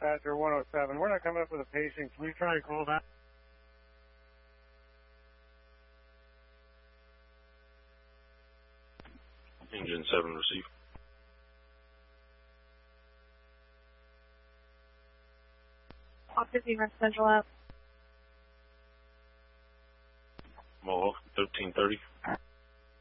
Dispatcher 107. We're not coming up with a patient. Can we try and call that? Engine 7 receive. Off 15 residential up. Mohawk 1330.